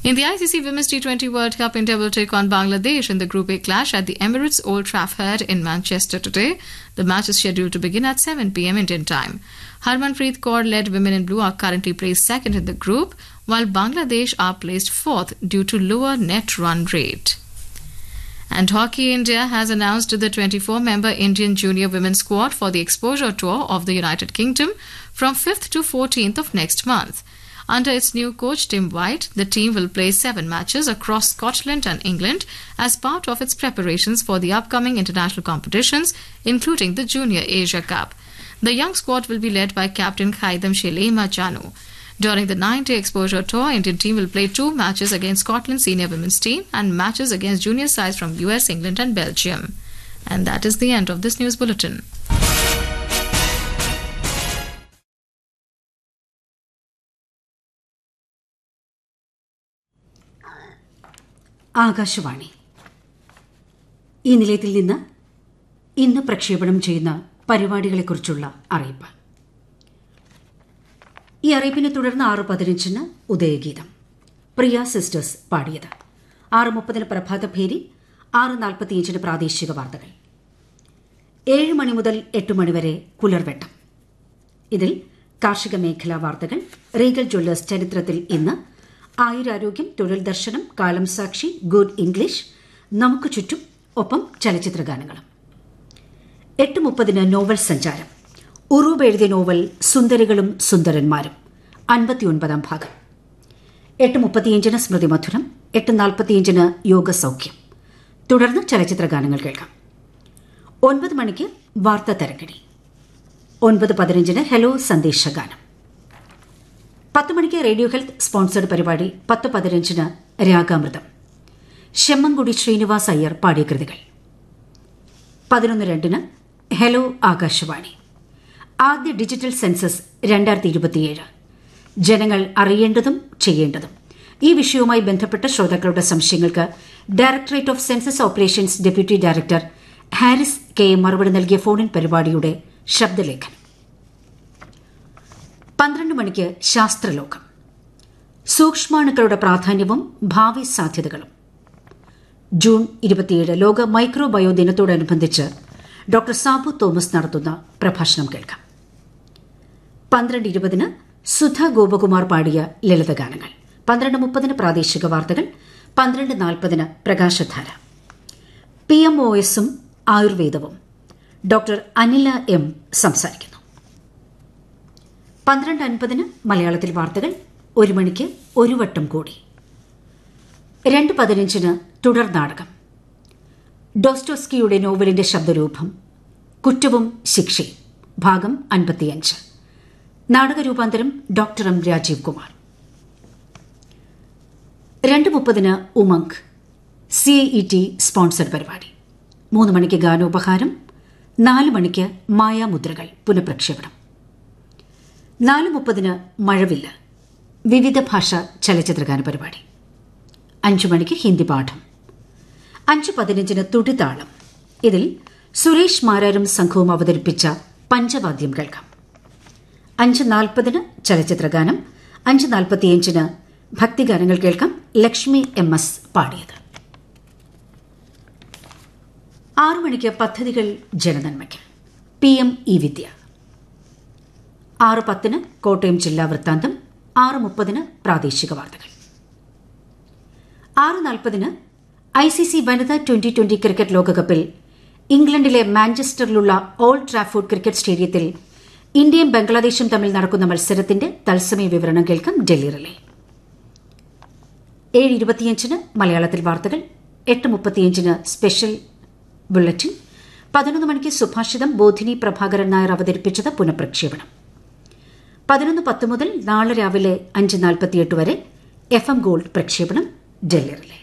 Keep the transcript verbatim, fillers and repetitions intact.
In the I C C Women's T twenty World Cup, India will take on Bangladesh in the Group A clash at the Emirates Old Trafford in Manchester today. The match is scheduled to begin at seven p.m. Indian time. Harmanpreet Kaur-led Women in Blue are currently placed second in the group, while Bangladesh are placed fourth due to lower net run rate. And Hockey India has announced the twenty-four member Indian junior women's squad for the exposure tour of the United Kingdom from fifth to fourteenth of next month. Under its new coach Tim White, the team will play seven matches across Scotland and England as part of its preparations for the upcoming international competitions, including the Junior Asia Cup. The young squad will be led by captain Khaidam Shelema Janu. During the nine-day exposure tour, Indian team will play two matches against Scotland's senior women's team and matches against junior sides from U S, England and Belgium. And that is the end of this news bulletin. Akashvani. ഈ നിലയത്തിൽ നിന്ന് ഇന്ന് പ്രക്ഷേപണം ചെയ്യുന്ന പരിപാടികളെക്കുറിച്ചുള്ള അറിയിപ്പ്. ഈ അറിയിപ്പിനെ തുടർന്ന് ആറ് പതിനഞ്ചിന് ഉദയഗീതം, പ്രിയ സിസ്റ്റേഴ്സ് പാടിയത്. ആറ് മുപ്പതിന് പ്രഭാതഭേരി, ആറ് നാൽപ്പത്തിയഞ്ചിന് പ്രാദേശിക വാർത്തകൾ. ഏഴ് മണി മുതൽ എട്ട് മണിവരെ പുലർവെട്ടം. ഇതിൽ കാർഷിക മേഖലാ വാർത്തകൾ, റീഗൽ ജ്വല്ലേഴ്സ് ചരിത്രത്തിൽ ഇന്ന്, ആയുരാരോഗ്യം, തൊഴിൽ ദർശനം, കാലം സാക്ഷി, ഗുഡ് ഇംഗ്ലീഷ്, നമുക്ക് ചുറ്റും, ഒപ്പം ചലച്ചിത്രഗാനങ്ങളും. എട്ട് മുപ്പതിന് നോവൽ സഞ്ചാരം. ഉറൂബ് എഴുതിയ നോവൽ സുന്ദരികളും സുന്ദരന്മാരും, അൻപത്തിയൊൻപതാം ഭാഗം. എട്ട് മുപ്പത്തിയഞ്ചിന് സ്മൃതി മധുരം, എട്ട് നാൽപ്പത്തിയഞ്ചിന് യോഗസൗഖ്യം. തുടർന്ന് ചലച്ചിത്രഗാനങ്ങൾ കേൾക്കാം. ഒൻപത് മണിക്ക് വാർത്താ തരംഗിണി. ഒൻപത് പതിനഞ്ചിന് ഹലോ സന്ദേശഗാനം. പത്ത് മണിക്ക് റേഡിയോ ഹെൽത്ത് സ്പോൺസർഡ് പരിപാടി. പത്ത് പതിനഞ്ചിന് രാഗാമൃതം, ശെമ്മൻകുടി ശ്രീനിവാസ് അയ്യർ പാടിയ കൃതികൾ. പതിനൊന്ന് രണ്ടിന് ഹലോ ആകാശവാണി. ആദ്യ ഡിജിറ്റൽ സെൻസസ് രണ്ടായിരത്തി ഇരുപത്തിയേഴ്, ജനങ്ങൾ അറിയേണ്ടതും ചെയ്യേണ്ടതും. ഈ വിഷയവുമായി ബന്ധപ്പെട്ട ശ്രോതാക്കളുടെ സംശയങ്ങൾക്ക് directorate of census operations deputy director Haris K M മറുപടി നൽകിയ ഫോണിൻ പരിപാടിയുടെ ശബ്ദലേഖനം. പന്ത്രണ്ട് മണിക്ക് ശാസ്ത്രലോകം, സൂക്ഷ്മാണുക്കളുടെ പ്രാധാന്യവും ഭാവി സാധ്യതകളും. ജൂൺ ഇരുപത്തിയേഴ് ലോക മൈക്രോബയോ ദിനത്തോടനുബന്ധിച്ച് ഡോക്ടർ സാബു തോമസ് നടത്തുന്ന പ്രഭാഷണം കേൾക്കാം. പന്ത്രണ്ട് ഇരുപതിന് സുധ ഗോപകുമാർ പാടിയ ലളിതഗാനങ്ങൾ. പന്ത്രണ്ട് മുപ്പതിന് പ്രാദേശിക വാർത്തകൾ. പന്ത്രണ്ട് നാൽപ്പതിന് പ്രകാശധാര. പി എം ഒ എസും ആയുർവേദവും, ഡോക്ടർ അനില എം സംസാരിക്കുന്നു. പന്ത്രണ്ട് അൻപതിന് മലയാളത്തിൽ വാർത്തകൾ. ഒരു മണിക്ക് ഒരു വട്ടം കൂടി. രണ്ട് പതിനഞ്ചിന് തുടർ നാടകം. ഡോസ്റ്റോസ്കിയുടെ നോവലിന്റെ ശബ്ദരൂപം കുറ്റവും ശിക്ഷയും, ഭാഗം അൻപത്തിയഞ്ച്. നാടകരൂപാന്തരം ഡോക്ടർ എം രാജീവ് കുമാർ. രണ്ട് മുപ്പതിന് Umang, C E T sponsored പരിപാടി. മൂന്ന് മണിക്ക് ഗാനോപഹാരം. നാല് മണിക്ക് മായാമുദ്രകൾ പുനഃപ്രക്ഷേപണം. നാല് മുപ്പതിന് മഴവില്ല, വിവിധ ഭാഷ ചലച്ചിത്രഗാന പരിപാടി. അഞ്ചു മണിക്ക് ഹിന്ദി പാഠം. അഞ്ച് പതിനഞ്ചിന് തുടിതാളം. ഇതിൽ സുരേഷ് മാരാരും സംഘവും അവതരിപ്പിച്ച പഞ്ചവാദ്യം കേൾക്കാം. അഞ്ച് നാൽപ്പതിന് ചലച്ചിത്രഗാനം. അഞ്ച് നാൽപ്പത്തിയഞ്ചിന് ഭക്തിഗാനങ്ങൾ കേൾക്കാം. ലക്ഷ്മി എം എസ് പാടിയത്. ആറു മണിക്ക് പദ്ധതികൾ ജനനന്മയ്ക്ക്, പി എം ഇ വിദ്യ. ആറ് പത്തിന് കോട്ടയം ജില്ലാ വൃത്താന്തം. ആറ് മുപ്പതിന് പ്രാദേശിക വാർത്തകൾ. ആറ് നാൽപ്പതിന് ഐ സി സി വനിതാ ട്വന്റി ട്വന്റി ക്രിക്കറ്റ് ലോകകപ്പിൽ ഇംഗ്ലണ്ടിലെ മാഞ്ചസ്റ്ററിലുള്ള ഓൾഡ് ട്രാഫോർഡ് ക്രിക്കറ്റ് സ്റ്റേഡിയത്തിൽ ഇന്ത്യയും ബംഗ്ലാദേശും തമ്മിൽ നടക്കുന്ന മത്സരത്തിന്റെ തത്സമയ വിവരണം കേൾക്കാം. ഡൽഹി റിലേ. ഏഴ് ഇരുപത്തിയഞ്ചിന് മലയാളത്തിൽ വാർത്തകൾ. എട്ട് മുപ്പത്തിയഞ്ചിന് സ്പെഷ്യൽ ബുള്ളറ്റിൻ. പതിനൊന്ന് മണിക്ക് സുഭാഷിതം ബോധിനി പ്രഭാകരൻ നായർ അവതരിപ്പിച്ചത് പുനഃപ്രക്ഷേപണം. പതിനൊന്ന് പത്ത് മുതൽ നാളെ രാവിലെ അഞ്ച് നാൽപ്പത്തിയെട്ട് വരെ എഫ് എം ഗോൾഡ് പ്രക്ഷേപണം. ഡൽഹി റിലേ.